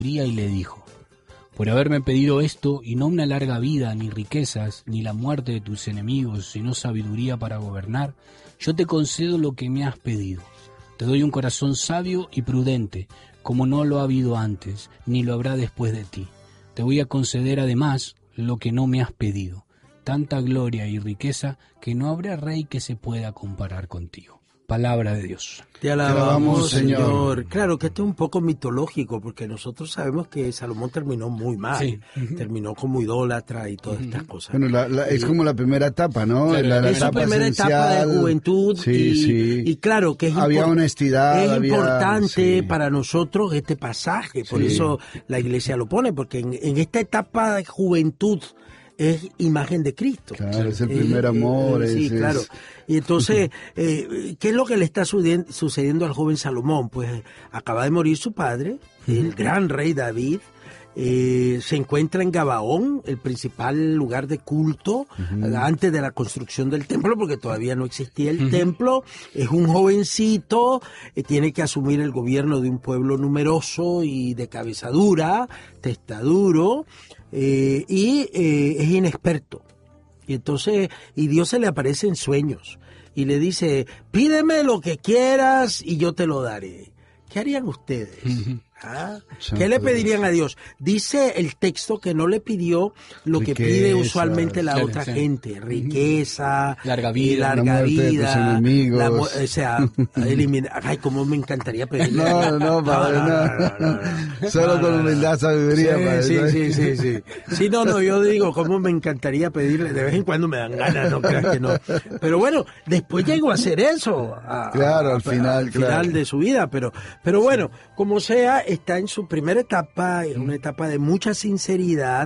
y le dijo: por haberme pedido esto, y no una larga vida, ni riquezas, ni la muerte de tus enemigos, sino sabiduría para gobernar, yo te concedo lo que me has pedido. Te doy un corazón sabio y prudente, como no lo ha habido antes, ni lo habrá después de ti. Te voy a conceder además lo que no me has pedido, tanta gloria y riqueza que no habrá rey que se pueda comparar contigo. Palabra de Dios. Te alabamos, Señor. Claro que esto es un poco mitológico, porque nosotros sabemos que Salomón terminó muy mal. Sí. Terminó como idólatra y todas estas cosas. Bueno, es como la primera etapa, ¿no? Claro, es su primera etapa de juventud. Sí, y claro que había honestidad. Es importante para nosotros este pasaje, por eso la iglesia lo pone, porque en esta etapa de juventud es imagen de Cristo. Claro, es el primer amor. Sí, claro. Y entonces, ¿qué es lo que le está sucediendo al joven Salomón? Pues acaba de morir su padre, el gran rey David. Se encuentra en Gabaón, el principal lugar de culto, antes de la construcción del templo, porque todavía no existía el templo. Es un jovencito, tiene que asumir el gobierno de un pueblo numeroso y de cabeza dura, testaduro, y es inexperto. Y entonces, Dios se le aparece en sueños y le dice: pídeme lo que quieras y yo te lo daré. ¿Qué harían ustedes? ¿Qué le pedirían a Dios? Dice el texto que no le pidió lo que pide usualmente la otra gente: riqueza, larga vida, o sea, eliminar. Ay, cómo me encantaría pedirle. No, solo con humildad, sabiduría. Sí, yo digo, cómo me encantaría pedirle. De vez en cuando me dan ganas, no creas que no. Pero bueno, después llegó a hacer eso. Al final de su vida, pero bueno, como sea, está en su primera etapa, en una etapa de mucha sinceridad.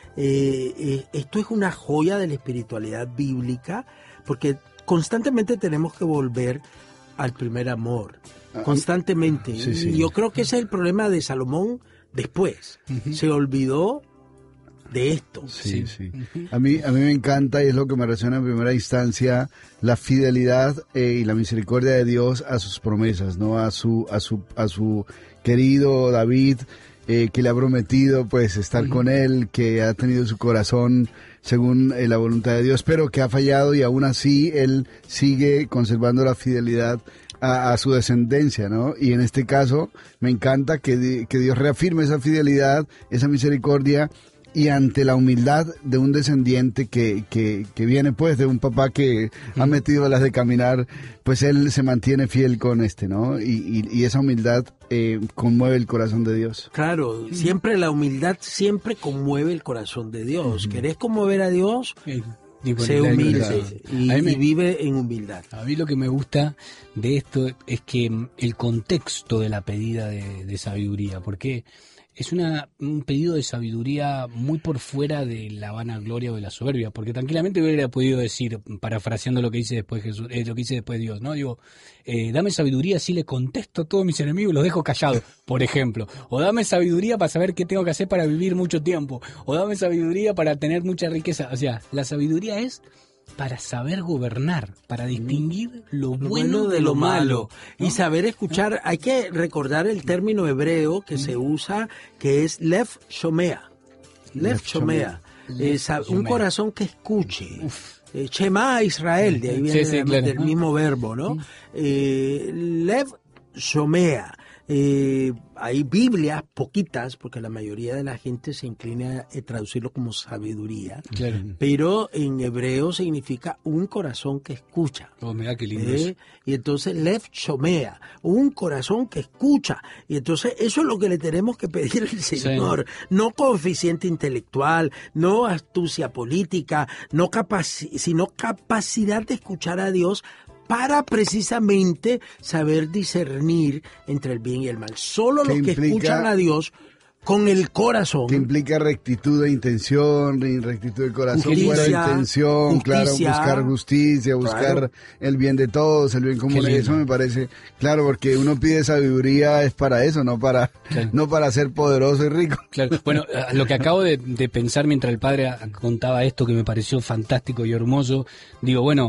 Esto es una joya de la espiritualidad bíblica, porque constantemente tenemos que volver al primer amor, constantemente. Y yo creo que ese es el problema de Salomón después. Se olvidó de esto. Sí. A mí me encanta, y es lo que me resuena en primera instancia, la fidelidad y la misericordia de Dios a sus promesas, ¿no? A su querido David, que le ha prometido pues estar con él, que ha tenido su corazón según la voluntad de Dios, pero que ha fallado, y aún así él sigue conservando la fidelidad a su descendencia, ¿no? Y en este caso me encanta que Dios reafirme esa fidelidad, esa misericordia, y ante la humildad de un descendiente que viene pues de un papá que ha metido las de caminar, pues él se mantiene fiel con ¿no? Y esa humildad conmueve el corazón de Dios. Claro, siempre la humildad siempre conmueve el corazón de Dios. ¿Querés conmover a Dios? Sé humilde y vive en humildad. A mí lo que me gusta de esto es que el contexto de la pedida de sabiduría, porque es un pedido de sabiduría muy por fuera de la vanagloria o de la soberbia, porque tranquilamente hubiera podido decir, parafraseando lo que dice después Jesús, lo que dice después Dios, ¿no? Digo, dame sabiduría, así le contesto a todos mis enemigos y los dejo callados, por ejemplo. O dame sabiduría para saber qué tengo que hacer para vivir mucho tiempo. O dame sabiduría para tener mucha riqueza. O sea, la sabiduría es para saber gobernar, para distinguir lo bueno de lo malo, ¿no? Y saber escuchar. Hay que recordar el término hebreo que se usa, que es lev shomea. Lev shomea. Un corazón que escuche. Shema Israel, de ahí viene del mismo verbo, ¿no? Lev shomea. Hay Biblias, poquitas, porque la mayoría de la gente se inclina a traducirlo como sabiduría, pero en hebreo significa un corazón que escucha. Mira qué lindo eso. Y entonces lev shomea, un corazón que escucha. Y entonces eso es lo que le tenemos que pedir al Señor. No coeficiente intelectual, no astucia política, sino capacidad de escuchar a Dios, para precisamente saber discernir entre el bien y el mal. Solo los que escuchan a Dios con el corazón. Que implica rectitud de intención, rectitud de corazón, buena intención, claro, buscar justicia, buscar el bien de todos, el bien común. Eso me parece claro, porque uno pide sabiduría es para eso, no para ser poderoso y rico. Claro. Bueno, lo que acabo de pensar mientras el padre contaba esto, que me pareció fantástico y hermoso, digo, bueno,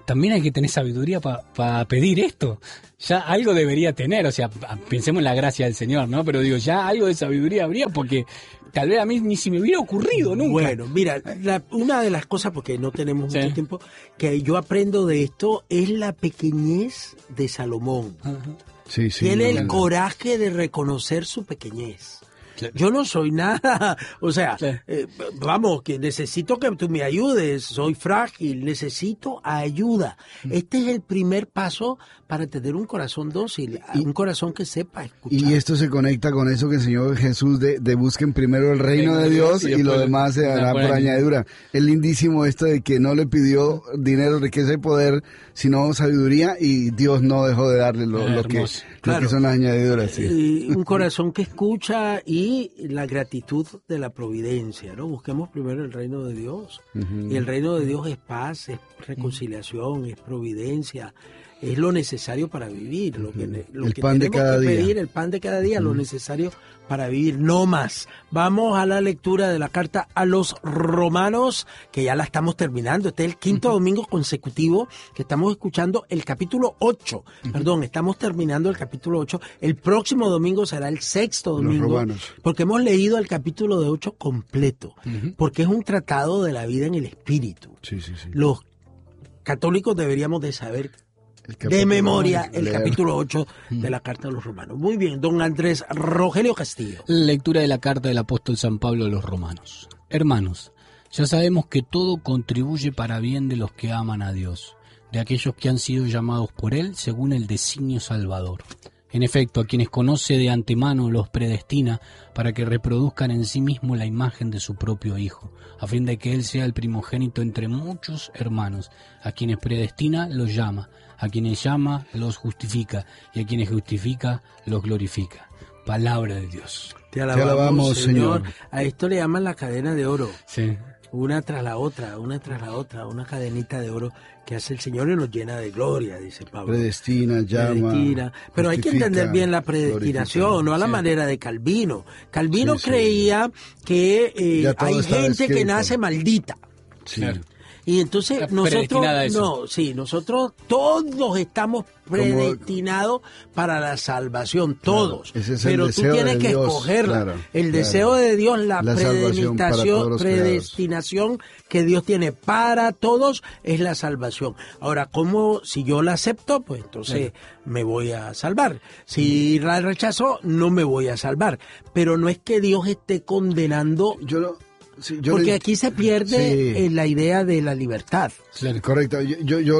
también hay que tener sabiduría para pedir esto. Ya algo debería tener, o sea, pensemos en la gracia del Señor, ¿no? Pero digo, ya algo de sabiduría habría, porque tal vez a mí ni se me hubiera ocurrido nunca. Bueno, mira, una de las cosas, porque no tenemos mucho tiempo, que yo aprendo de esto es la pequeñez de Salomón. Sí, Tiene el coraje de reconocer su pequeñez. Yo no soy nada, o sea, vamos, que necesito que tú me ayudes, soy frágil, necesito ayuda. Este es el primer paso para tener un corazón dócil, un corazón que sepa escuchar. Y esto se conecta con eso que enseñó Jesús de busquen primero el reino de Dios y lo demás se dará por añadidura. Es lindísimo esto de que no le pidió dinero, riqueza y poder, sino sabiduría, y Dios no dejó de darle lo que son las añadiduras. Sí. Un corazón que escucha y la gratitud de la providencia, ¿no? Busquemos primero el reino de Dios. Y el reino de Dios es paz, es reconciliación, es providencia, es lo necesario para vivir, lo que pan de cada día. Pedir, el pan de cada día, lo necesario para vivir, no más. Vamos a la lectura de la carta a los Romanos, que ya la estamos terminando. Este es el quinto domingo consecutivo que estamos escuchando el capítulo 8. Perdón, estamos terminando el capítulo 8. El próximo domingo será el sexto domingo, porque hemos leído el capítulo de 8 completo, porque es un tratado de la vida en el espíritu. Sí. Los católicos deberíamos de saber de memoria el capítulo 8 de la carta a los Romanos. Muy bien, don Andrés Rogelio Castillo. Lectura de la carta del apóstol San Pablo a los Romanos. Hermanos, ya sabemos que todo contribuye para bien de los que aman a Dios, de aquellos que han sido llamados por Él según el designio salvador. En efecto, a quienes conoce de antemano los predestina para que reproduzcan en sí mismo la imagen de su propio Hijo, a fin de que Él sea el primogénito entre muchos hermanos. A quienes predestina los llama, a quienes llama los justifica, y a quienes justifica los glorifica. Palabra de Dios. Te alabamos, Señor. A esto le llaman la cadena de oro. Sí. Una tras la otra, una cadenita de oro que hace el Señor y nos llena de gloria, dice Pablo. Predestina, llama. Pero hay que entender bien la predestinación, no a la manera de Calvino. Calvino creía que hay gente que nace maldita. Sí. Claro. Y entonces nosotros todos estamos predestinados para la salvación, todos. Claro, ese es pero tú tienes que escogerla. El deseo de Dios, la predestinación que Dios tiene para todos es la salvación. Ahora, ¿cómo? Si yo la acepto, pues entonces me voy a salvar. Si la rechazo, no me voy a salvar. Pero no es que Dios esté condenando. Porque aquí se pierde la idea de la libertad. Claro. Correcto. Yo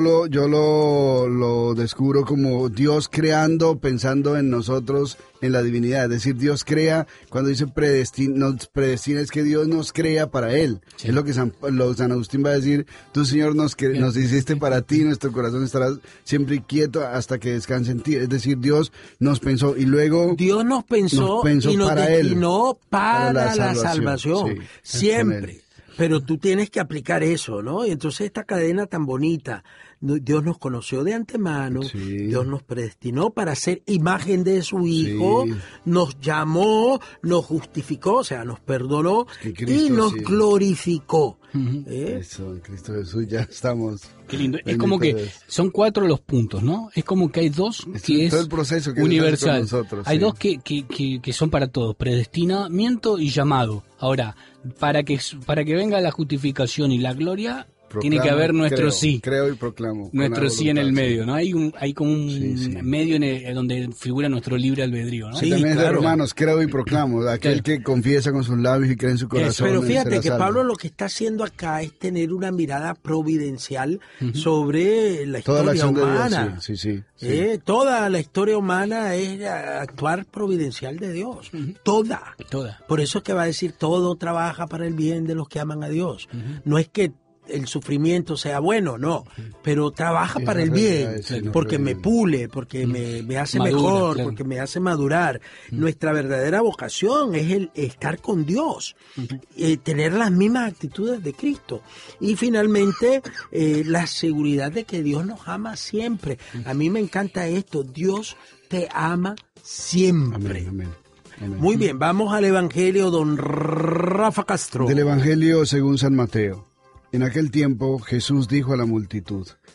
lo descubro como Dios creando, pensando en nosotros, en la divinidad. Es decir, Dios crea, cuando dice nos predestina, es que Dios nos crea para Él. Sí. Es lo que San Agustín va a decir, tú, Señor, nos hiciste para ti, nuestro corazón estará siempre quieto hasta que descanse en ti. Es decir, Dios nos pensó y luego... Dios nos pensó y nos destinó para la salvación. Sí. Siempre. Pero tú tienes que aplicar eso, ¿no? Y entonces esta cadena tan bonita, Dios nos conoció de antemano, Dios nos predestinó para ser imagen de su Hijo, nos llamó, nos justificó, o sea, nos perdonó y nos glorificó. Eso, en Cristo Jesús ya estamos. Qué lindo. Es como que son 4 los puntos, ¿no? Es como que hay 2 que es todo el proceso que universal. Nosotros, hay 2 que son para todos, predestinamiento y llamado. Ahora, para que venga la justificación y la gloria, tiene que haber nuestro sí. Creo y proclamo. Nuestro sí en el medio, ¿no? Hay como un medio en donde figura nuestro libre albedrío, ¿no? Sí, también es de Romanos, creo y proclamo. Aquel que confiesa con sus labios y cree en su corazón. Pero fíjate que Pablo lo que está haciendo acá es tener una mirada providencial sobre la historia humana. Sí. Toda la historia humana es actuar providencial de Dios. Toda. Por eso es que va a decir, todo trabaja para el bien de los que aman a Dios. No es que el sufrimiento sea bueno, no, pero trabaja para el bien, porque me pule, porque me hace mejor, porque me hace madurar. Nuestra verdadera vocación es el estar con Dios, tener las mismas actitudes de Cristo y finalmente la seguridad de que Dios nos ama siempre. A mí me encanta esto, Dios te ama siempre. Amén. Muy bien, vamos al Evangelio, don Rafa Castro. Del Evangelio según San Mateo. En aquel tiempo Jesús dijo a la multitud: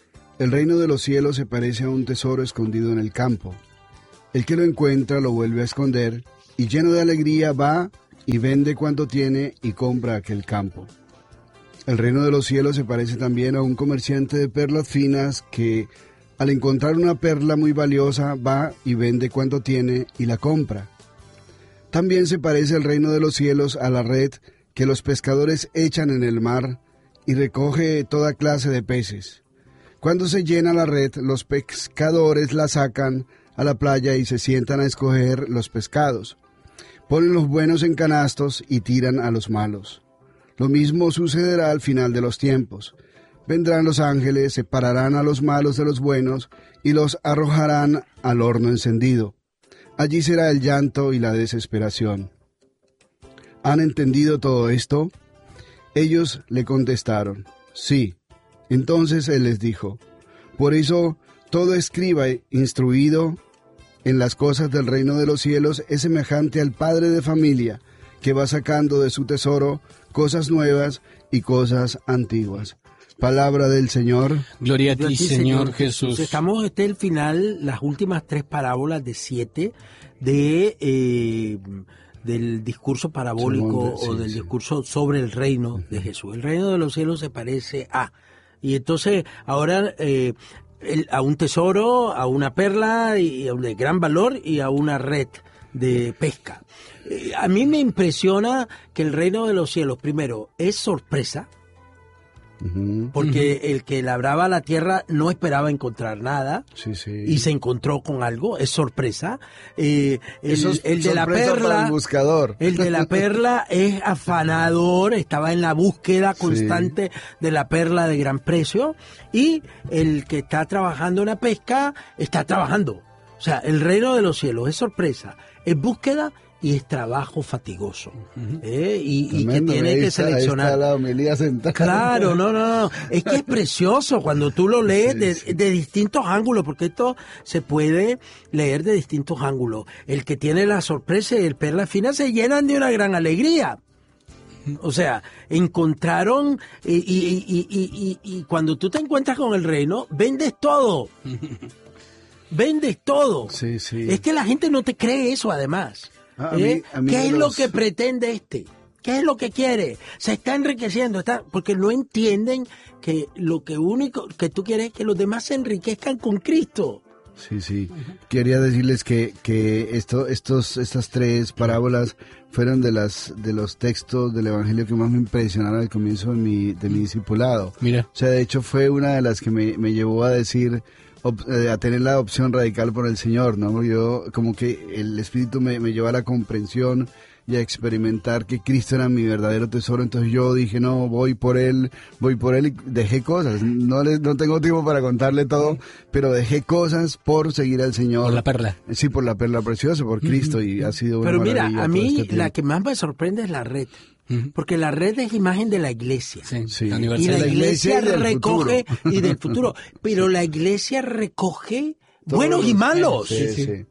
El reino de los cielos se parece a un tesoro escondido en el campo. El que lo encuentra lo vuelve a esconder, y lleno de alegría va y vende cuanto tiene y compra aquel campo. El reino de los cielos se parece también a un comerciante de perlas finas que, al encontrar una perla muy valiosa, va y vende cuanto tiene y la compra. También se parece el reino de los cielos a la red que los pescadores echan en el mar y recoge toda clase de peces. Cuando se llena la red, los pescadores la sacan a la playa y se sientan a escoger los pescados. Ponen los buenos en canastos y tiran a los malos. Lo mismo sucederá al final de los tiempos. Vendrán los ángeles, separarán a los malos de los buenos y los arrojarán al horno encendido. Allí será el llanto y la desesperación. ¿Han entendido todo esto? Ellos le contestaron, sí. Entonces él les dijo, por eso todo escriba instruido en las cosas del reino de los cielos es semejante al padre de familia que va sacando de su tesoro cosas nuevas y cosas antiguas. Palabra del Señor. Gloria a ti, Señor Jesús. Estamos el final, las últimas 3 parábolas de 7 del discurso parabólico o del discurso sobre el reino de Jesús. El reino de los cielos se parece a... Y entonces ahora a un tesoro, a una perla de gran valor y a una red de pesca. A mí me impresiona que el reino de los cielos, primero, es sorpresa, porque el que labraba la tierra no esperaba encontrar nada y se encontró con algo, es sorpresa. El de la perla, el de la perla es afanador, estaba en la búsqueda constante de la perla de gran precio, y el que está trabajando en la pesca está trabajando. O sea, el reino de los cielos es sorpresa, es búsqueda y es trabajo fatigoso. Y que tiene que seleccionar. Ahí está la homilía sentada. Claro, no. Es que es precioso cuando tú lo lees de distintos ángulos, porque esto se puede leer de distintos ángulos. El que tiene la sorpresa y el perla fina se llenan de una gran alegría. O sea, encontraron y cuando tú te encuentras con el reino, vendes todo. Vendes todo. Sí. Es que la gente no te cree eso, además. A mí ¿Qué es lo que pretende este? ¿Qué es lo que quiere? Se está enriqueciendo, porque no entienden que lo que único que tú quieres es que los demás se enriquezcan con Cristo. Sí. Quería decirles que estas 3 parábolas fueron de los textos del Evangelio que más me impresionaron al comienzo de mi discipulado. Mira. O sea, de hecho fue una de las que me llevó a decir, a tener la opción radical por el Señor, ¿no? Yo, como que el Espíritu me llevó a la comprensión y a experimentar que Cristo era mi verdadero tesoro. Entonces yo dije, no, voy por él y dejé cosas. No tengo tiempo para contarle todo, pero dejé cosas por seguir al Señor. Por la perla. Sí, por la perla preciosa, por Cristo, y ha sido una maravilla. Pero mira, a mí la que más me sorprende es la red. Porque la red es imagen de la iglesia. Sí. Y la iglesia recoge y del futuro. Pero la iglesia recoge buenos y malos. Sí.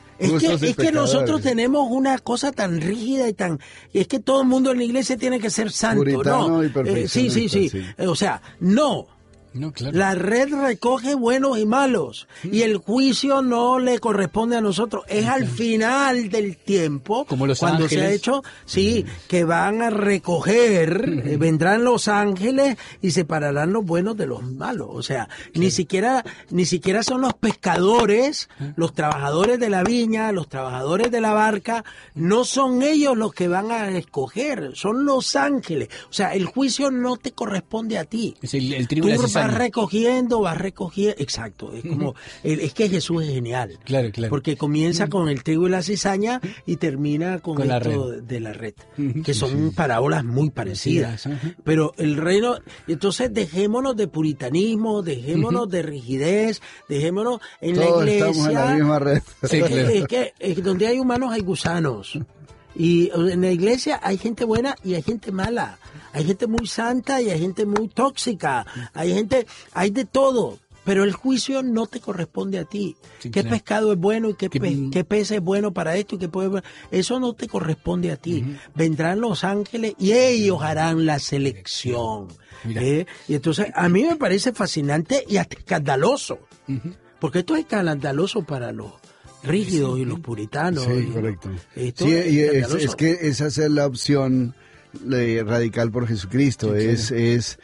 Es que nosotros tenemos una cosa tan rígida y es que todo el mundo en la iglesia tiene que ser santo. Puritano y perfeccionista, sí. O sea, no. No, claro. La red recoge buenos y malos y el juicio no le corresponde a nosotros. Es al final del tiempo, como los cuando ángeles. Se ha hecho, que van a recoger, vendrán los ángeles y separarán los buenos de los malos. O sea, ni siquiera son los pescadores, los trabajadores de la viña, los trabajadores de la barca, no son ellos los que van a escoger, son los ángeles. O sea, el juicio no te corresponde a ti. Es el trigo de la vas recogiendo, exacto, es como, es que Jesús es genial, claro, porque comienza con el trigo y la cizaña y termina con esto de la red, que son parábolas muy parecidas, pero el reino, entonces dejémonos de puritanismo, dejémonos de rigidez, dejémonos en todos la iglesia, estamos en la misma red. Es que donde hay humanos hay gusanos. Y en la iglesia hay gente buena y hay gente mala. Hay gente muy santa y hay gente muy tóxica. Hay de todo. pero el juicio no te corresponde a ti. Sí, ¿Qué claro. pescado es bueno y qué pez es bueno para esto y qué puede... Eso no te corresponde a ti. Vendrán los ángeles y ellos harán la selección. Mira. Y entonces a mí me parece fascinante y hasta escandaloso. Porque esto es escandaloso para los rígidos y los puritanos. Sí, correcto. Esto Sí, es y escandaloso. es que esa es la opción radical por Jesucristo. Sí,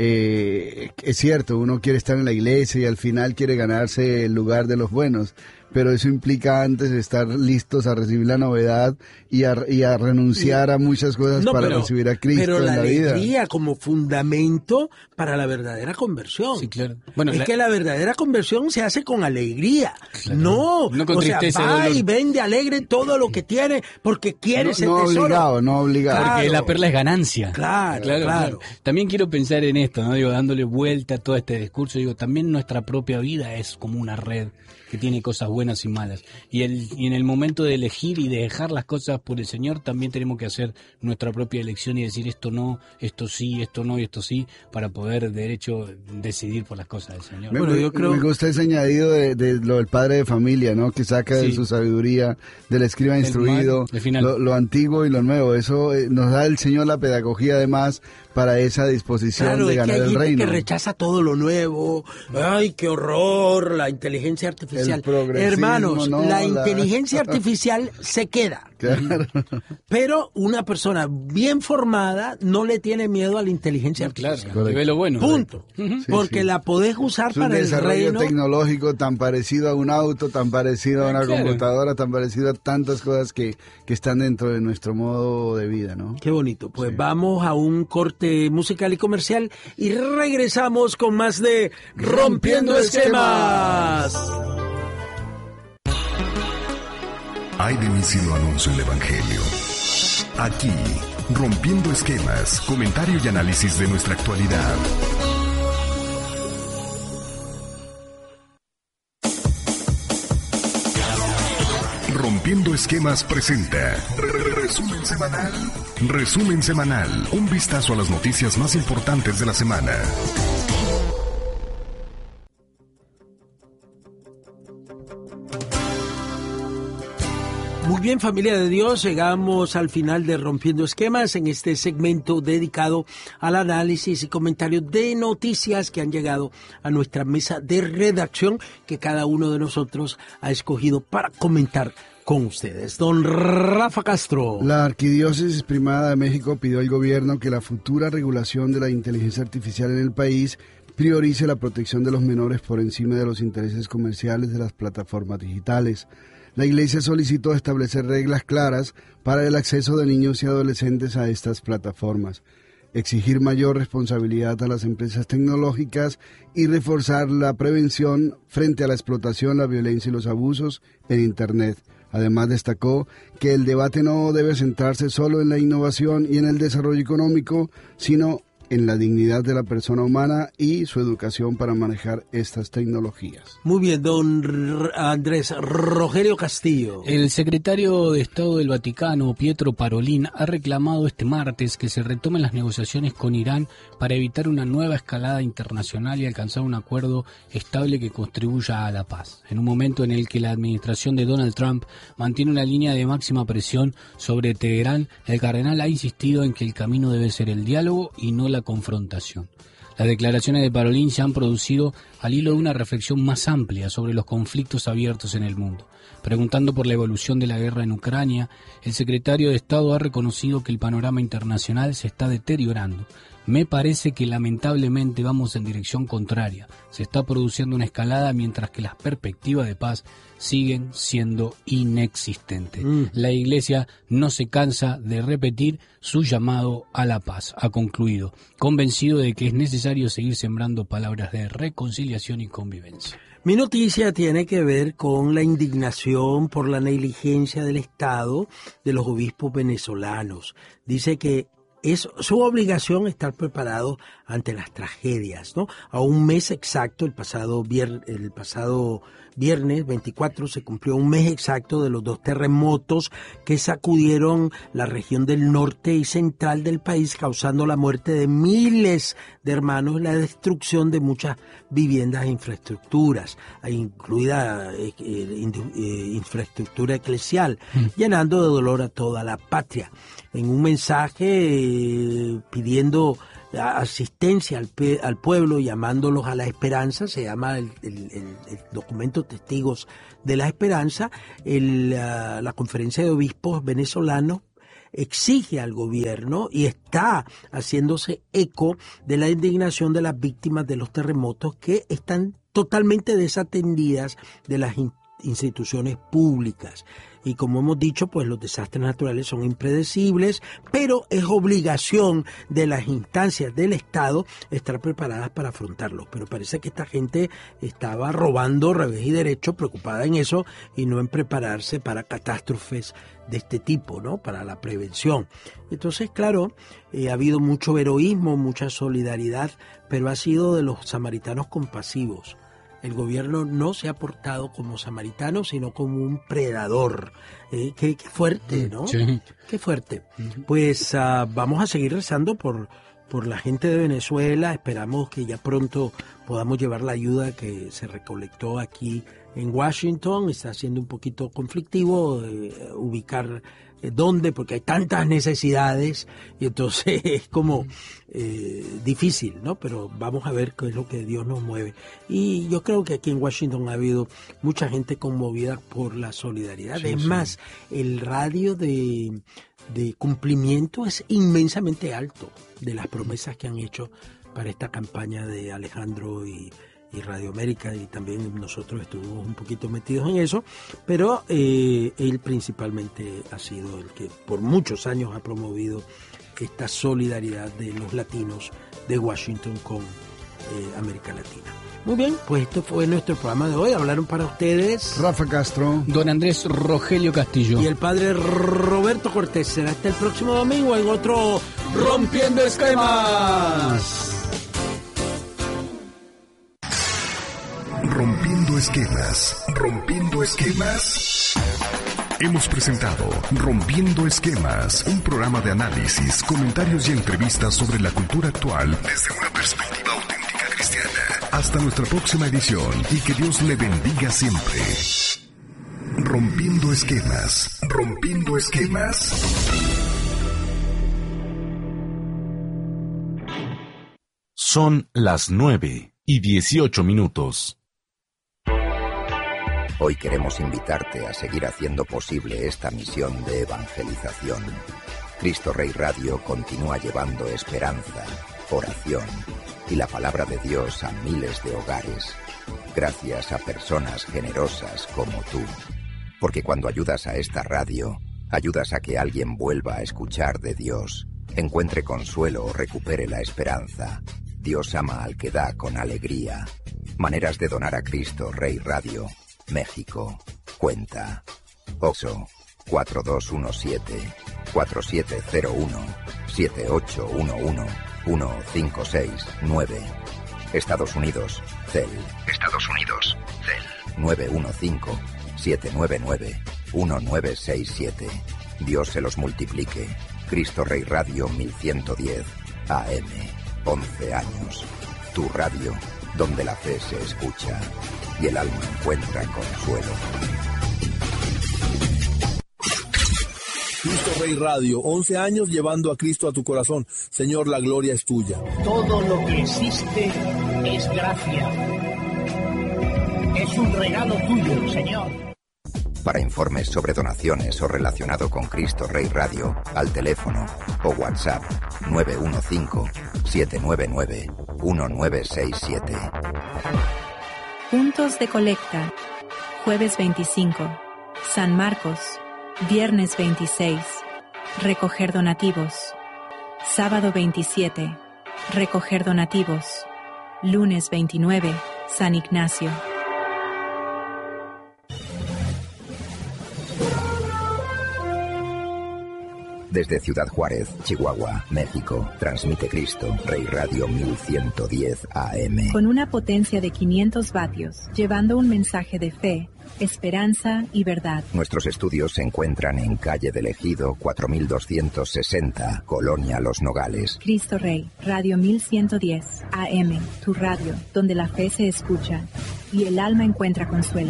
Es cierto, uno quiere estar en la iglesia y al final quiere ganarse el lugar de los buenos, pero eso implica antes estar listos a recibir la novedad y a renunciar a muchas cosas para recibir a Cristo pero en la vida. alegría como fundamento para la verdadera conversión. Sí, claro. Bueno, es que la verdadera conversión se hace con alegría. Claro. No con o sea, tristeza, va dolor. y vende alegre todo lo que tiene porque quiere ese tesoro. No obligado. Claro. Porque la perla es ganancia. Claro. También quiero pensar en esto, ¿no? Digo, dándole vuelta a todo este discurso, digo, también nuestra propia vida es como una red que tiene cosas buenas y malas. Y en el momento de elegir y de dejar las cosas por el Señor, también tenemos que hacer nuestra propia elección y decir esto no, esto sí, esto no y esto sí, para poder de derecho decidir por las cosas del Señor. Me gusta ese añadido de lo del padre de familia, ¿no? Que saca de su sabiduría, del escriba instruido, lo antiguo y lo nuevo. Eso nos da el Señor la pedagogía además para esa disposición de ganar el reino. Que rechaza todo lo nuevo. Ay, qué horror, la inteligencia artificial. Hermanos, la inteligencia artificial se queda. Claro. Pero una persona bien formada no le tiene miedo a la inteligencia artificial. Claro, ve lo bueno. Punto. Porque la podés usar para el reino. Un desarrollo tecnológico tan parecido a un auto, tan parecido a una computadora, tan parecido a tantas cosas que están dentro de nuestro modo de vida, ¿no? Qué bonito. Pues vamos a un corte musical y comercial y regresamos con más de Rompiendo Esquemas. Ay de mí si no anuncio el Evangelio. Aquí, Rompiendo Esquemas, comentario y análisis de nuestra actualidad. Rompiendo Esquemas presenta Resumen Semanal. Resumen Semanal, un vistazo a las noticias más importantes de la semana. Muy bien, familia de Dios, llegamos al final de Rompiendo Esquemas en este segmento dedicado al análisis y comentarios de noticias que han llegado a nuestra mesa de redacción que cada uno de nosotros ha escogido para comentar con ustedes. Don Rafa Castro. La Arquidiócesis Primada de México pidió al gobierno que la futura regulación de la inteligencia artificial en el país priorice la protección de los menores por encima de los intereses comerciales de las plataformas digitales. La Iglesia solicitó establecer reglas claras para el acceso de niños y adolescentes a estas plataformas, exigir mayor responsabilidad a las empresas tecnológicas y reforzar la prevención frente a la explotación, la violencia y los abusos en Internet. Además, destacó que el debate no debe centrarse solo en la innovación y en el desarrollo económico, sino en la dignidad de la persona humana y su educación para manejar estas tecnologías. Muy bien, don Andrés Rogelio Castillo. El secretario de Estado del Vaticano, Pietro Parolin, ha reclamado este martes que se retomen las negociaciones con Irán para evitar una nueva escalada internacional y alcanzar un acuerdo estable que contribuya a la paz. En un momento en el que la administración de Donald Trump mantiene una línea de máxima presión sobre Teherán, el cardenal ha insistido en que el camino debe ser el diálogo y no la confrontación. Las declaraciones de Parolin se han producido al hilo de una reflexión más amplia sobre los conflictos abiertos en el mundo. Preguntando por la evolución de la guerra en Ucrania, el secretario de Estado ha reconocido que el panorama internacional se está deteriorando. Me parece que lamentablemente vamos en dirección contraria. Se está produciendo una escalada mientras que las perspectivas de paz siguen siendo inexistentes. La Iglesia no se cansa de repetir su llamado a la paz. Ha concluido, convencido de que es necesario seguir sembrando palabras de reconciliación y convivencia. Mi noticia tiene que ver con la indignación por la negligencia del Estado de los obispos venezolanos. Dice que es su obligación estar preparado ante las tragedias, ¿no? A un mes exacto, el pasado viernes 24 se cumplió un mes exacto de los 2 terremotos que sacudieron la región del norte y central del país, causando la muerte de miles de hermanos y la destrucción de muchas viviendas e infraestructuras, incluida infraestructura eclesial, llenando de dolor a toda la patria. En un mensaje pidiendo asistencia al pueblo, llamándolos a la esperanza, se llama el documento Testigos de la Esperanza. La Conferencia de Obispos venezolanos exige al gobierno y está haciéndose eco de la indignación de las víctimas de los terremotos que están totalmente desatendidas de las instituciones públicas. Y como hemos dicho, pues los desastres naturales son impredecibles, pero es obligación de las instancias del Estado estar preparadas para afrontarlos. Pero parece que esta gente estaba robando revés y derecho, preocupada en eso y no en prepararse para catástrofes de este tipo, ¿no? Para la prevención. Entonces, claro, ha habido mucho heroísmo, mucha solidaridad, pero ha sido de los samaritanos compasivos. El gobierno no se ha portado como samaritano, sino como un predador. Qué fuerte, ¿no? Sí. Qué fuerte. Pues vamos a seguir rezando por la gente de Venezuela. Esperamos que ya pronto podamos llevar la ayuda que se recolectó aquí en Washington. Está siendo un poquito conflictivo ubicar dónde, porque hay tantas necesidades y entonces es como difícil, ¿no? Pero vamos a ver qué es lo que Dios nos mueve. Y yo creo que aquí en Washington ha habido mucha gente conmovida por la solidaridad. Sí, es más, el radio de cumplimiento es inmensamente alto de las promesas que han hecho para esta campaña de Alejandro y Radio América, y también nosotros estuvimos un poquito metidos en eso, pero él principalmente ha sido el que por muchos años ha promovido esta solidaridad de los latinos de Washington con América Latina. Muy bien, pues esto fue nuestro programa de hoy. Hablaron para ustedes Rafa Castro, don Andrés Rogelio Castillo y el padre Roberto Cortés. Será hasta el próximo domingo en otro Rompiendo Esquemas. Rompiendo esquemas, rompiendo esquemas. Hemos presentado Rompiendo Esquemas, un programa de análisis, comentarios y entrevistas sobre la cultura actual desde una perspectiva auténtica cristiana. Hasta nuestra próxima edición y que Dios le bendiga siempre. Rompiendo esquemas, rompiendo esquemas. Son las 9:18. Hoy queremos invitarte a seguir haciendo posible esta misión de evangelización. Cristo Rey Radio continúa llevando esperanza, oración y la palabra de Dios a miles de hogares, gracias a personas generosas como tú. Porque cuando ayudas a esta radio, ayudas a que alguien vuelva a escuchar de Dios, encuentre consuelo o recupere la esperanza. Dios ama al que da con alegría. Maneras de donar a Cristo Rey Radio. México. Cuenta OXXO 4217-4701-7811-1569. Estados Unidos. CEL. 915-799-1967. Dios se los multiplique. Cristo Rey Radio 1110 AM. 11 años. Tu radio, donde la fe se escucha y el alma encuentra consuelo. Cristo Rey Radio, 11 años llevando a Cristo a tu corazón. Señor, la gloria es tuya. Todo lo que existe es gracia. Es un regalo tuyo, Señor. Para informes sobre donaciones o relacionado con Cristo Rey Radio, al teléfono o WhatsApp 915-799-1967. Puntos de colecta. Jueves 25. San Marcos. Viernes 26. Recoger donativos. Sábado 27. Recoger donativos. Lunes 29. San Ignacio. Desde Ciudad Juárez, Chihuahua, México, transmite Cristo Rey Radio 1110 AM. Con una potencia de 500 vatios, llevando un mensaje de fe, esperanza y verdad. Nuestros estudios se encuentran en calle del Ejido 4260, Colonia Los Nogales. Cristo Rey, Radio 1110 AM, tu radio, donde la fe se escucha y el alma encuentra consuelo.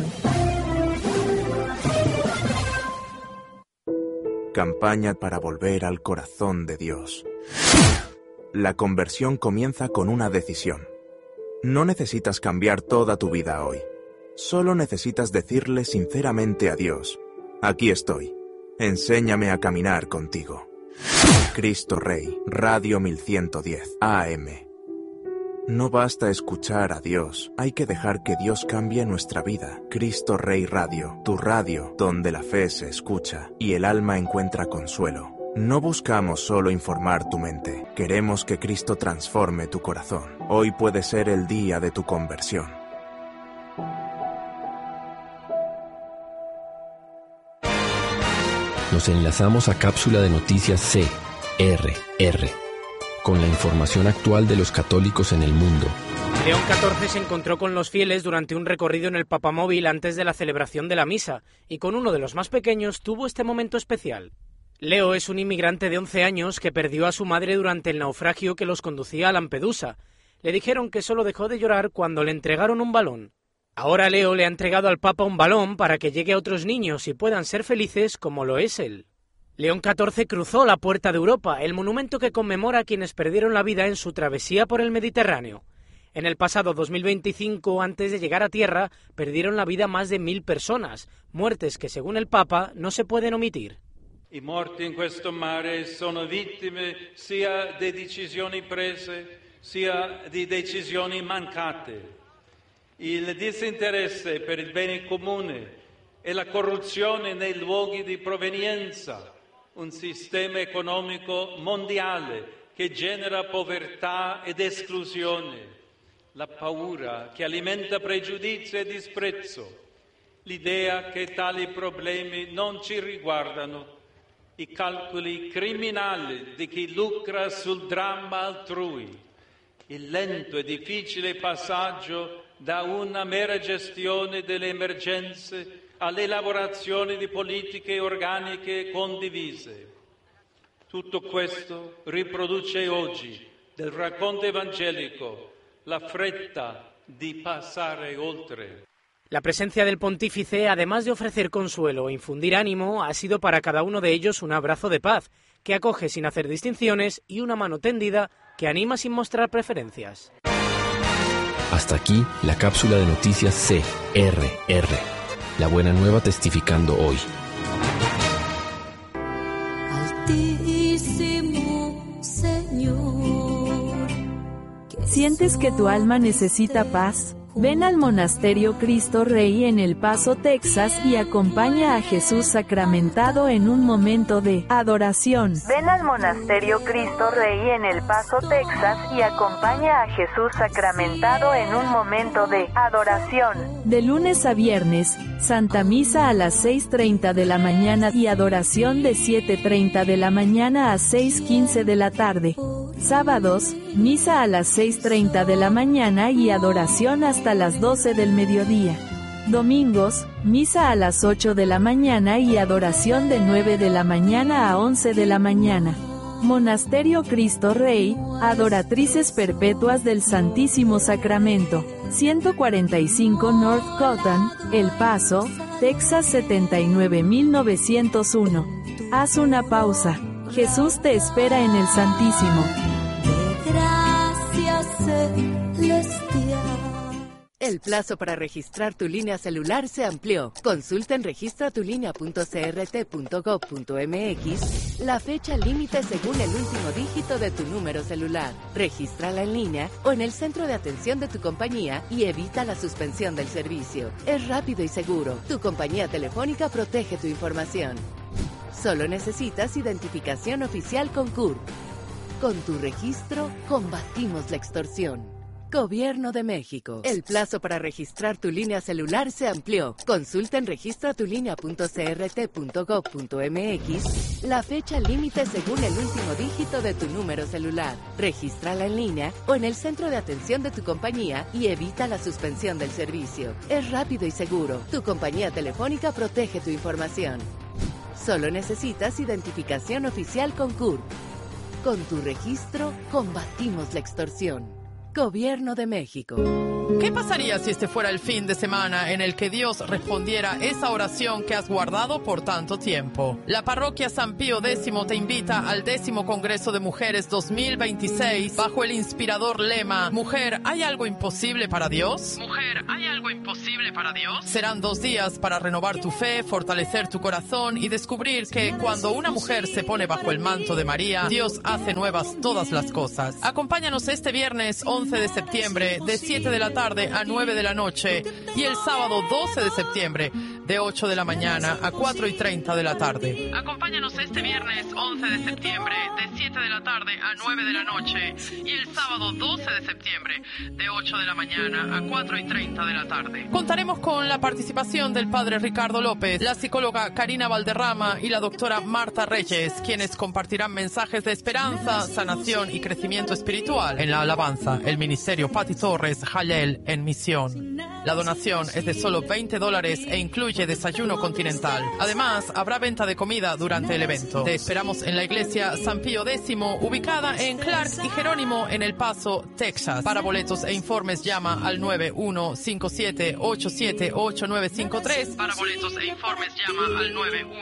Campaña para volver al corazón de Dios. La conversión comienza con una decisión. No necesitas cambiar toda tu vida hoy. Solo necesitas decirle sinceramente a Dios: aquí estoy, enséñame a caminar contigo. Cristo Rey, Radio 1110 AM. No basta escuchar a Dios, hay que dejar que Dios cambie nuestra vida. Cristo Rey Radio, tu radio, donde la fe se escucha y el alma encuentra consuelo. No buscamos solo informar tu mente, queremos que Cristo transforme tu corazón. Hoy puede ser el día de tu conversión. Nos enlazamos a cápsula de noticias CRR, con la información actual de los católicos en el mundo. León XIV se encontró con los fieles durante un recorrido en el papamóvil antes de la celebración de la misa, y con uno de los más pequeños tuvo este momento especial. Leo es un inmigrante de 11 años que perdió a su madre durante el naufragio que los conducía a Lampedusa. Le dijeron que solo dejó de llorar cuando le entregaron un balón. Ahora Leo le ha entregado al Papa un balón para que llegue a otros niños y puedan ser felices como lo es él. León XIV cruzó la Puerta de Europa, el monumento que conmemora a quienes perdieron la vida en su travesía por el Mediterráneo. En el pasado 2025, antes de llegar a tierra, perdieron la vida más de 1000 personas, muertes que, según el Papa, no se pueden omitir. I morti in questo mare sono vittime sia di decisioni prese, sia di decisioni mancate. Il disinteresse per il bene comune e la corruzione nei luoghi di provenienza. Un sistema economico mondiale che genera povertà ed esclusione, la paura che alimenta pregiudizio e disprezzo, l'idea che tali problemi non ci riguardano, i calcoli criminali di chi lucra sul dramma altrui, il lento e difficile passaggio da una mera gestione delle emergenze all'elaborazione di politiche organiche condivise. Tutto questo riproduce oggi del racconto evangelico la fretta di passare oltre. La presencia del pontífice, además de ofrecer consuelo e infundir ánimo, ha sido para cada uno de ellos un abrazo de paz, que acoge sin hacer distinciones y una mano tendida que anima sin mostrar preferencias. Hasta aquí la cápsula de noticias CRR. La buena nueva testificando hoy. Altísimo Señor. ¿Sientes que tu alma necesita paz? Ven al Monasterio Cristo Rey en El Paso, Texas y acompaña a Jesús sacramentado en un momento de adoración. Ven al Monasterio Cristo Rey en El Paso, Texas y acompaña a Jesús sacramentado en un momento de adoración. De lunes a viernes, Santa Misa a las 6:30 de la mañana y adoración de 7:30 de la mañana a 6:15 de la tarde. Sábados, misa a las 6:30 de la mañana y adoración hasta las 12 del mediodía. Domingos, misa a las 8 de la mañana y adoración de 9 de la mañana a 11 de la mañana. Monasterio Cristo Rey, Adoratrices Perpetuas del Santísimo Sacramento, 145 North Cotton, El Paso, Texas 79901. Haz una pausa. Jesús te espera en el Santísimo. Gracias celestial. El plazo para registrar tu línea celular se amplió. Consulta en registratulinea.crt.gov.mx la fecha límite según el último dígito de tu número celular. Regístrala en línea o en el centro de atención de tu compañía y evita la suspensión del servicio. Es rápido y seguro. Tu compañía telefónica protege tu información. Solo necesitas identificación oficial con CURP. Con tu registro, combatimos la extorsión. Gobierno de México. El plazo para registrar tu línea celular se amplió. Consulta en registratulinea.crt.gov.mx la fecha límite según el último dígito de tu número celular. Regístrala en línea o en el centro de atención de tu compañía y evita la suspensión del servicio. Es rápido y seguro. Tu compañía telefónica protege tu información. Solo necesitas identificación oficial con CURP. Con tu registro, combatimos la extorsión. Gobierno de México. ¿Qué pasaría si este fuera el fin de semana en el que Dios respondiera esa oración que has guardado por tanto tiempo? La parroquia San Pío X te invita al 10º Congreso de Mujeres 2026 bajo el inspirador lema Mujer, ¿hay algo imposible para Dios? Mujer, ¿hay algo imposible para Dios? Serán 2 días para renovar tu fe, fortalecer tu corazón y descubrir que cuando una mujer se pone bajo el manto de María, Dios hace nuevas todas las cosas. Acompáñanos este viernes 11 de septiembre de 7 de la tarde a 9 de la noche y el sábado 12 de septiembre de 8 de la mañana a 4:30 de la tarde. Acompáñanos este viernes 11 de septiembre de 7 de la tarde a 9 de la noche y el sábado 12 de septiembre de 8 de la mañana a 4:30 de la tarde. Contaremos con la participación del padre Ricardo López, la psicóloga Karina Valderrama y la doctora Marta Reyes, quienes compartirán mensajes de esperanza, sanación y crecimiento espiritual. En la alabanza, el ministerio Pati Torres, Jalel en misión. La donación es de solo $20 e incluye desayuno continental. Además, habrá venta de comida durante el evento. Te esperamos en la iglesia San Pío X, ubicada en Clark y Jerónimo en El Paso, Texas. Para boletos e informes llama al 9157878953. Para boletos e informes llama al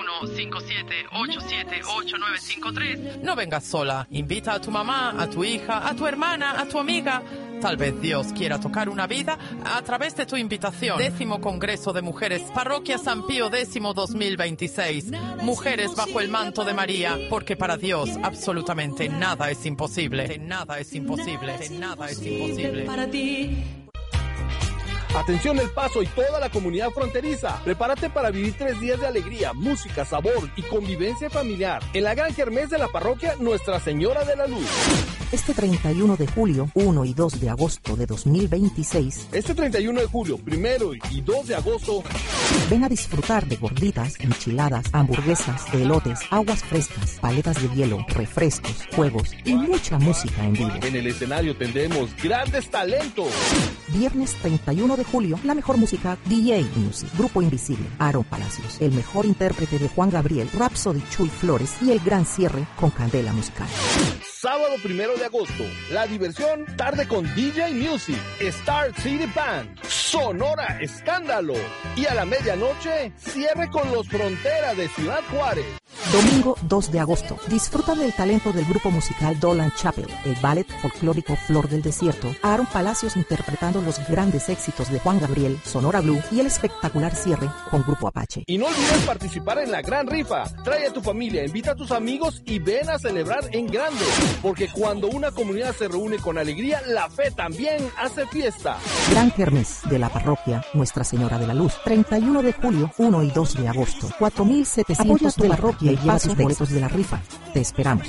9157878953. No vengas sola. Invita a tu mamá, a tu hija, a tu hermana, a tu amiga. Tal vez Dios quiera tocar una vida a través de tu invitación. 10º Congreso de Mujeres, Parroquia San Pío X 2026. Mujeres bajo el manto de María, porque para Dios absolutamente nada es imposible. Nada es imposible. Nada es imposible. Para ti. Atención El Paso y toda la comunidad fronteriza. Prepárate para vivir 3 días de alegría, música, sabor y convivencia familiar en la gran kermés de la parroquia Nuestra Señora de la Luz. Este 31 de julio, 1 y 2 de agosto de 2026. Este 31 de julio, 1 y 2 de agosto. Ven a disfrutar de gorditas, enchiladas, hamburguesas, elotes, aguas frescas, paletas de hielo, refrescos, juegos y mucha música en vivo. En el escenario tendremos grandes talentos. Viernes 31 de julio, la mejor música, DJ Music, Grupo Invisible, Aaron Palacios, el mejor intérprete de Juan Gabriel, Rhapsody Chuy Flores y el gran cierre con Candela Musical. Sábado 1 de agosto, la diversión, tarde con DJ Music, Star City Band, Sonora Escándalo y a la medianoche, cierre con los Frontera de Ciudad Juárez. Domingo 2 de agosto, disfruta del talento del grupo musical Dolan Chapel, el ballet folclórico Flor del Desierto, Aaron Palacios interpretando los grandes éxitos de Juan Gabriel, Sonora Blue y el espectacular cierre con Grupo Apache. Y no olvides participar en la gran rifa. Trae a tu familia, invita a tus amigos y ven a celebrar en grande. Porque cuando una comunidad se reúne con alegría, la fe también hace fiesta. Gran Kermés de la parroquia Nuestra Señora de la Luz, 31 de julio, 1 y 2 de agosto. 4,700 de la parroquia y lleva sus boletos de la rifa. Te esperamos.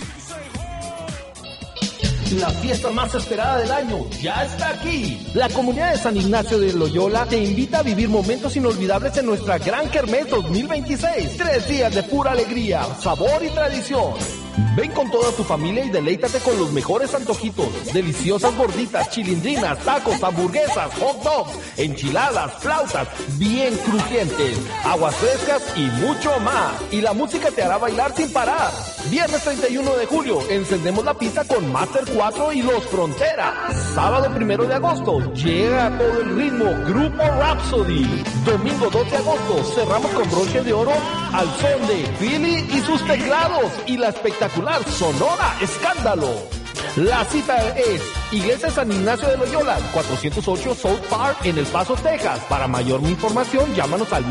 La fiesta más esperada del año ya está aquí. La comunidad de San Ignacio de Loyola te invita a vivir momentos inolvidables en nuestra Gran Kermés 2026. 3 días de pura alegría, sabor y tradición. Ven con toda tu familia y deleítate con los mejores antojitos, deliciosas gorditas, chilindrinas, tacos, hamburguesas, hot dogs, enchiladas, flautas, bien crujientes, aguas frescas y mucho más. Y la música te hará bailar sin parar. Viernes 31 de julio, encendemos la pista con Master 4 y Los Frontera. Sábado 1 de agosto, llega a todo el ritmo Grupo Rhapsody. Domingo 2 de agosto, cerramos con broche de oro al son de Philly y sus teclados y la espectacular Sonora Escándalo. La cita es Iglesia San Ignacio de Loyola, 408 South Park en El Paso, Texas. Para mayor información, llámanos al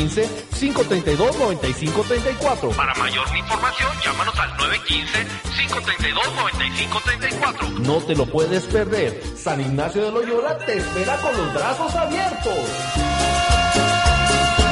915-532-9534. Para mayor información, llámanos al 915-532-9534. No te lo puedes perder. San Ignacio de Loyola te espera con los brazos abiertos.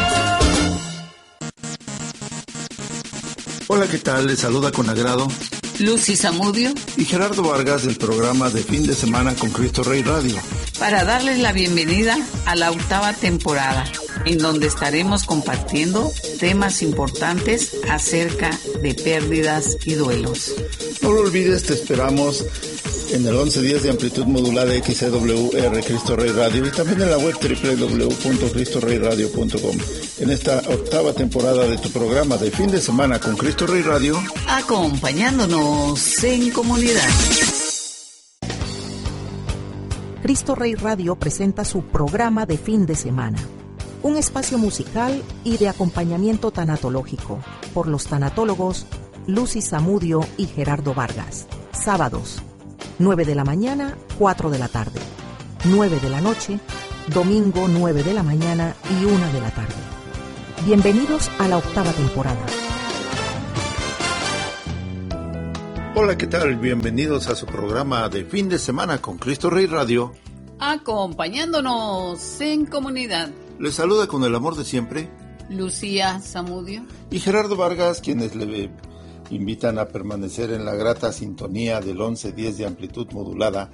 Hola, ¿qué tal? Les saluda con agrado Lucy Zamudio y Gerardo Vargas del programa de fin de semana con Cristo Rey Radio, para darles la bienvenida a la 8ª temporada, en donde estaremos compartiendo temas importantes acerca de pérdidas y duelos. No lo olvides, te esperamos en el 1110 de amplitud modulada XCWR Cristo Rey Radio y también en la web www.cristoreyradio.com. En esta 8ª temporada de tu programa de fin de semana con Cristo Rey Radio, acompañándonos en comunidad. Cristo Rey Radio presenta su programa de fin de semana, un espacio musical y de acompañamiento tanatológico por los tanatólogos Lucy Zamudio y Gerardo Vargas. Sábados, 9 de la mañana, 4 de la tarde. 9 de la noche, domingo 9 de la mañana y 1 de la tarde. Bienvenidos a la 8ª temporada. Hola, ¿qué tal? Bienvenidos a su programa de fin de semana con Cristo Rey Radio. Acompañándonos en comunidad. Les saluda con el amor de siempre Lucía Zamudio y Gerardo Vargas, quienes le invitan a permanecer en la grata sintonía del 1110 de amplitud modulada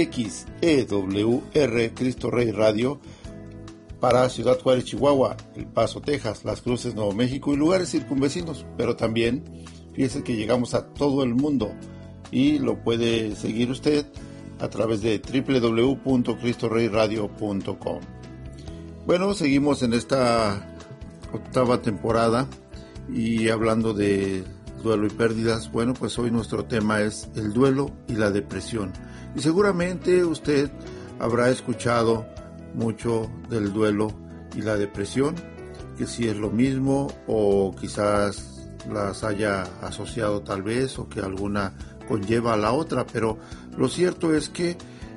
XEWR Cristo Rey Radio para Ciudad Juárez, Chihuahua, El Paso, Texas, Las Cruces, Nuevo México y lugares circunvecinos, pero también fíjese que llegamos a todo el mundo y lo puede seguir usted a través de www.cristoreyradio.com. Bueno, seguimos en esta 8ª temporada y hablando de duelo y pérdidas. Bueno, pues hoy nuestro tema es el duelo y la depresión. Y seguramente usted habrá escuchado mucho del duelo y la depresión, que si es lo mismo o quizás las haya asociado tal vez o que alguna conlleva a la otra, pero lo cierto es que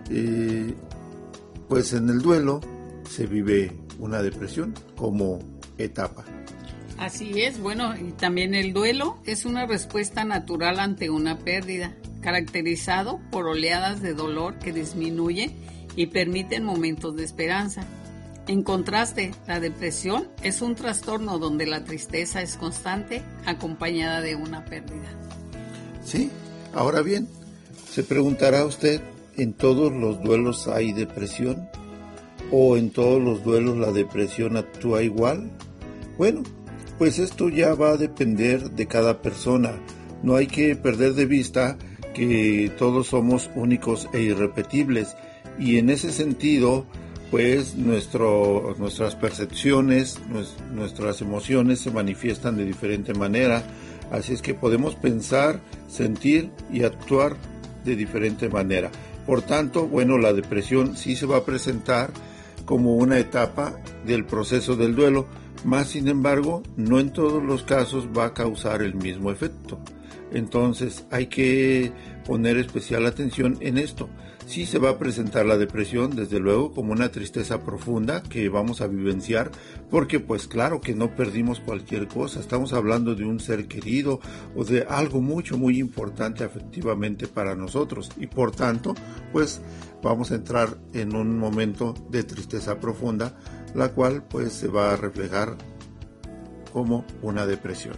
pues en el duelo se vive una depresión como etapa. Así es, bueno, y también el duelo es una respuesta natural ante una pérdida, caracterizado por oleadas de dolor que disminuyen y permiten momentos de esperanza. En contraste, la depresión es un trastorno donde la tristeza es constante, acompañada de una pérdida. Sí, ahora bien, se preguntará usted, ¿en todos los duelos hay depresión? ¿O en todos los duelos la depresión actúa igual? Bueno, pues esto ya va a depender de cada persona. No hay que perder de vista que todos somos únicos e irrepetibles y en ese sentido pues nuestras percepciones, nuestras emociones se manifiestan de diferente manera, así es que podemos pensar, sentir y actuar de diferente manera. Por tanto, bueno, la depresión sí se va a presentar como una etapa del proceso del duelo, más sin embargo, no en todos los casos va a causar el mismo efecto. Entonces hay que poner especial atención en esto. Sí se va a presentar la depresión, desde luego, como una tristeza profunda que vamos a vivenciar, porque pues claro que no perdimos cualquier cosa, estamos hablando de un ser querido o de algo muy importante afectivamente para nosotros y por tanto pues vamos a entrar en un momento de tristeza profunda, la cual pues se va a reflejar como una depresión.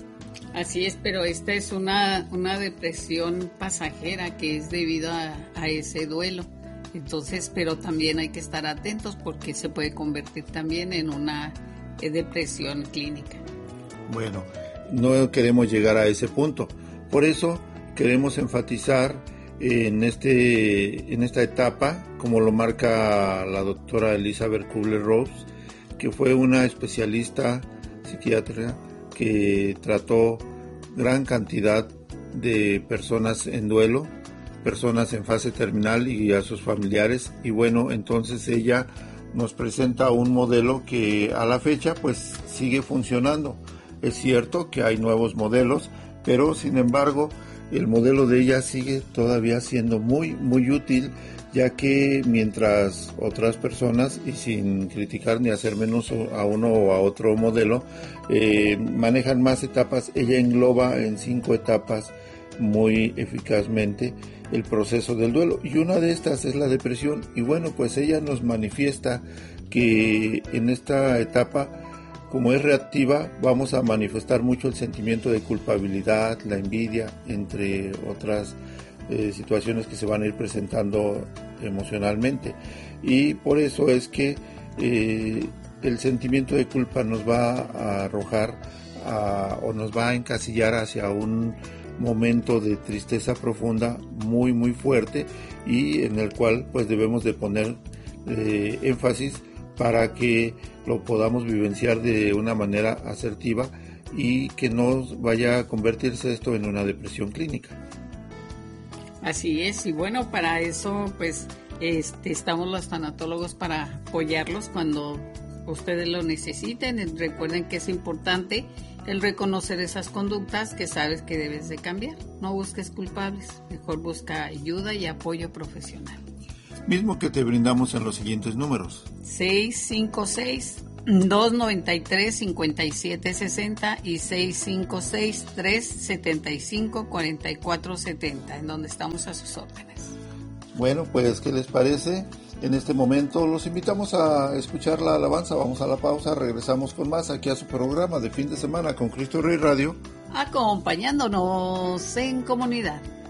Así es, pero esta es una depresión pasajera que es debido a ese duelo. Entonces, pero también hay que estar atentos porque se puede convertir también en una depresión clínica. Bueno, no queremos llegar a ese punto. Por eso queremos enfatizar en esta etapa, como lo marca la doctora Elizabeth Kubler-Ross, que fue una especialista psiquiatra que trató gran cantidad de personas en duelo, personas en fase terminal y a sus familiares, y bueno, entonces ella nos presenta un modelo que a la fecha pues sigue funcionando. Es cierto que hay nuevos modelos, pero sin embargo el modelo de ella sigue todavía siendo muy útil, ya que mientras otras personas, y sin criticar ni hacer menos a uno o a otro modelo, manejan más etapas, ella engloba en 5 etapas muy eficazmente el proceso del duelo, y una de estas es la depresión. Y bueno, pues ella nos manifiesta que en esta etapa, como es reactiva, vamos a manifestar mucho el sentimiento de culpabilidad, la envidia, entre otras situaciones que se van a ir presentando emocionalmente. Y por eso es que el sentimiento de culpa nos va a arrojar o nos va a encasillar hacia un momento de tristeza profunda muy muy fuerte, y en el cual pues debemos de poner énfasis para que lo podamos vivenciar de una manera asertiva y que no vaya a convertirse esto en una depresión clínica. Así es, y bueno, para eso pues estamos los tanatólogos para apoyarlos cuando ustedes lo necesiten. Recuerden que es importante el reconocer esas conductas que sabes que debes de cambiar. No busques culpables, mejor busca ayuda y apoyo profesional. Mismo que te brindamos en los siguientes números: 656-293-5760 y 656-375-4470, en donde estamos a sus órdenes. Bueno, pues, ¿qué les parece? En este momento los invitamos a escuchar la alabanza. Vamos a la pausa, regresamos con más aquí a su programa de fin de semana con Cristo Rey Radio. Acompañándonos en comunidad.